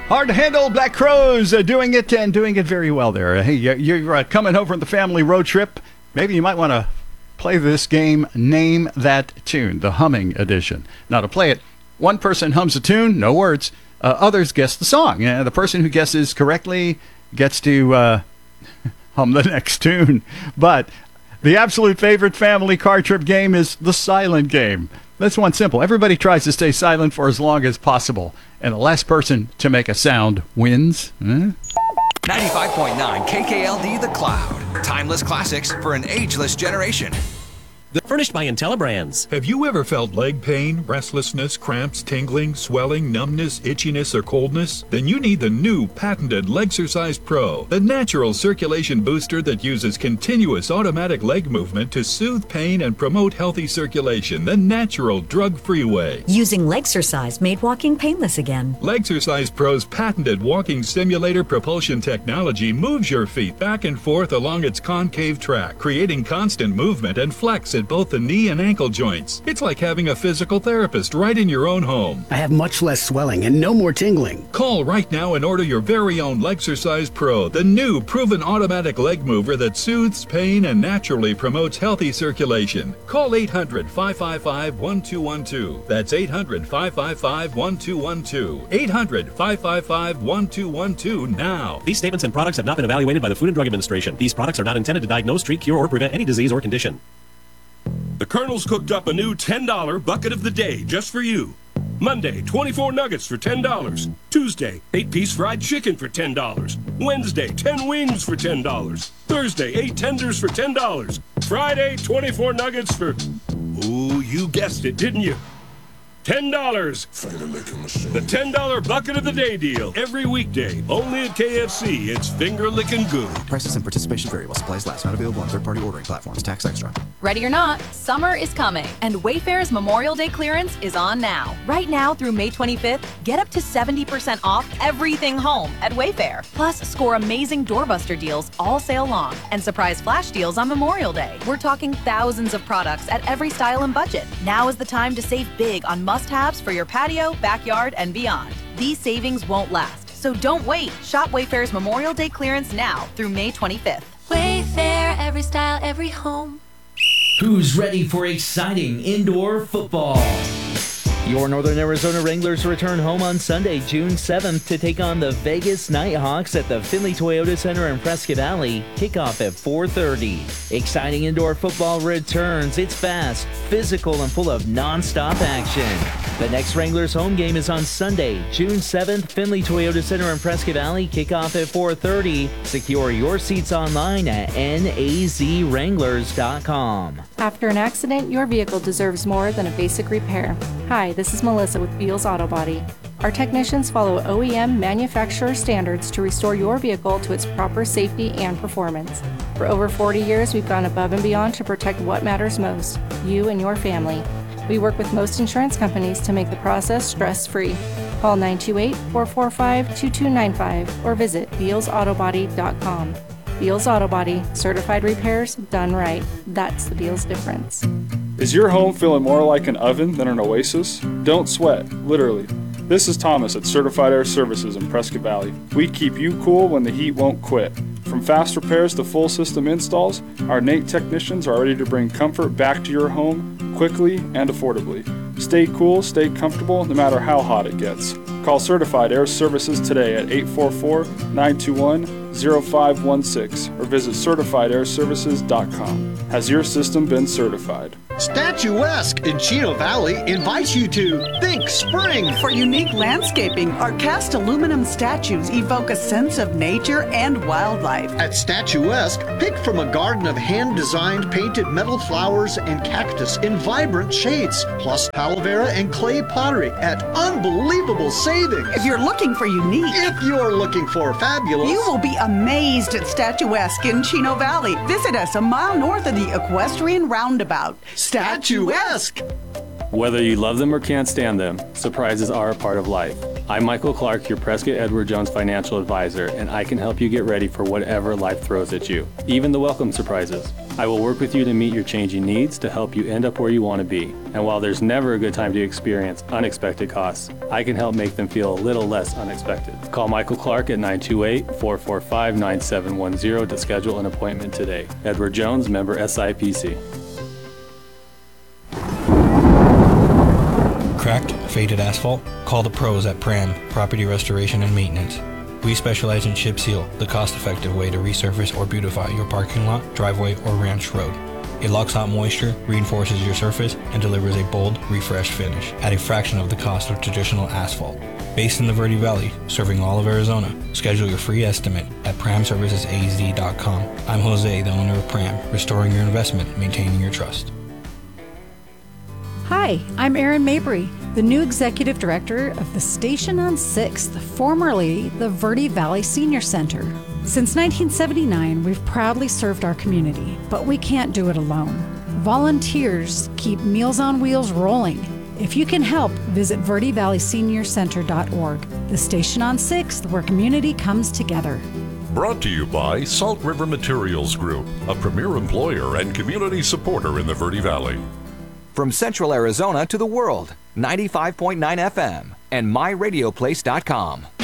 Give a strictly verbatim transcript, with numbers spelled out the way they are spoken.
Hard to handle. Black Crowes uh, doing it and doing it very well there. Hey, you're uh, coming home from the family road trip. Maybe you might want to play this game, Name That Tune, the humming edition. Now, to play it, one person hums a tune, no words. Uh, others guess the song. Uh, the person who guesses correctly gets to uh, hum the next tune. But the absolute favorite family car trip game is the silent game. This one's simple. Everybody tries to stay silent for as long as possible. And the last person to make a sound wins. Huh? ninety-five point nine K K L D The Cloud. Timeless classics for an ageless generation. Furnished by IntelliBrands. Have you ever felt leg pain, restlessness, cramps, tingling, swelling, numbness, itchiness, or coldness? Then you need the new patented Legsercise Pro, the natural circulation booster that uses continuous automatic leg movement to soothe pain and promote healthy circulation the natural, drug-free way. Using Legsercise made walking painless again. Legsercise Pro's patented walking simulator propulsion technology moves your feet back and forth along its concave track, creating constant movement and flex at both the knee and ankle joints. It's like having a physical therapist right in your own home. I have much less swelling and no more tingling. Call right now and order your very own Legsercise Pro, the new proven automatic leg mover that soothes pain and naturally promotes healthy circulation. Call eight hundred, five five five, one two one two. That's eight hundred, five five five, one two one two. eight hundred, five five five, one two one two now. These statements and products have not been evaluated by the Food and Drug Administration. These products are not intended to diagnose, treat, cure, or prevent any disease or condition. The Colonel's cooked up a new ten dollar bucket of the day just for you. Monday, twenty-four nuggets for ten dollars. Tuesday, eight piece fried chicken for ten dollars. Wednesday, ten wings for ten dollars. Thursday, eight tenders for ten dollars. Friday, twenty-four nuggets for... Ooh, you guessed it, didn't you? ten dollars. The ten dollar bucket of the day deal. Every weekday. Only at K F C. It's finger licking good. Prices and participation vary while supplies last. Not available on third-party ordering platforms. Tax extra. Ready or not, summer is coming, and Wayfair's Memorial Day clearance is on now. Right now through May twenty-fifth, get up to seventy percent off everything home at Wayfair. Plus, score amazing doorbuster deals all sale long and surprise flash deals on Memorial Day. We're talking thousands of products at every style and budget. Now is the time to save big on must-haves for your patio, backyard, and beyond. These savings won't last, so don't wait. Shop Wayfair's Memorial Day clearance now through May twenty-fifth. Wayfair, every style, every home. Who's ready for exciting indoor football? Your Northern Arizona Wranglers return home on Sunday, June seventh to take on the Vegas Nighthawks at the Findlay Toyota Center in Prescott Valley. Kickoff at four thirty. Exciting indoor football returns. It's fast, physical, and full of non-stop action. The next Wranglers home game is on Sunday, June seventh, Findlay Toyota Center in Prescott Valley. Kickoff at four thirty. Secure your seats online at N A Z Wranglers dot com. After an accident, your vehicle deserves more than a basic repair. Hi, this is Melissa with Beals Auto Body. Our technicians follow O E M manufacturer standards to restore your vehicle to its proper safety and performance. For over forty years, we've gone above and beyond to protect what matters most, you and your family. We work with most insurance companies to make the process stress-free. Call nine two eight, four four five, two two nine five or visit beals auto body dot com. Beals Auto Body, certified repairs done right. That's the Beals difference. Is your home feeling more like an oven than an oasis? Don't sweat, literally. This is Thomas at Certified Air Services in Prescott Valley. We keep you cool when the heat won't quit. From fast repairs to full system installs, our Nate technicians are ready to bring comfort back to your home quickly and affordably. Stay cool, stay comfortable, no matter how hot it gets. Call Certified Air Services today at eight four four, nine two one, zero five one six or visit certified air services dot com. Has your system been certified? Statuesque in Chino Valley invites you to think spring. For unique landscaping, our cast aluminum statues evoke a sense of nature and wildlife. At Statuesque, pick from a garden of hand-designed painted metal flowers and cactus in vibrant shades, plus aloe vera and clay pottery at unbelievable savings. If you're looking for unique, if you're looking for fabulous, you will be amazed at Statuesque in Chino Valley. Visit us a mile north of the equestrian roundabout. Statuesque! Whether you love them or can't stand them, surprises are a part of life. I'm Michael Clark, your Prescott Edward Jones financial advisor, and I can help you get ready for whatever life throws at you, even the welcome surprises. I will work with you to meet your changing needs to help you end up where you want to be. And while there's never a good time to experience unexpected costs, I can help make them feel a little less unexpected. Call Michael Clark at nine two eight, four four five, nine seven one zero to schedule an appointment today. Edward Jones, member S I P C. Cracked, faded asphalt? Call the pros at Pram Property Restoration and Maintenance. We specialize in chip seal, the cost-effective way to resurface or beautify your parking lot, driveway, or ranch road. It locks out moisture, reinforces your surface, and delivers a bold, refreshed finish at a fraction of the cost of traditional asphalt. Based in the Verde Valley, serving all of Arizona, schedule your free estimate at pram services a z dot com. I'm Jose, the owner of Pram, restoring your investment, maintaining your trust. Hi, I'm Erin Mabry, the new Executive Director of the Station on sixth, formerly the Verde Valley Senior Center. Since nineteen seventy-nine, we've proudly served our community, but we can't do it alone. Volunteers keep Meals on Wheels rolling. If you can help, visit verde valley senior center dot org, the Station on sixth, where community comes together. Brought to you by Salt River Materials Group, a premier employer and community supporter in the Verde Valley. From Central Arizona to the world, ninety-five point nine F M and my radio place dot com.